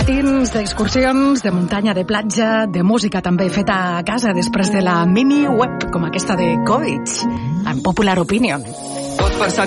matins d'excursions, de muntanya, de platja, de música també feta a casa després de la mini web com aquesta de Kovic, en Popular Opinion. Pot pensar